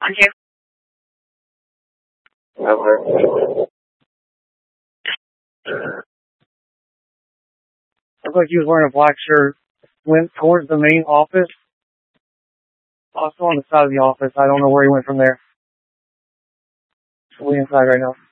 On you. Over. Looked like he was wearing a black shirt. Went towards the main office. Also on the side of the office. I don't know where he went from there. We're inside right now.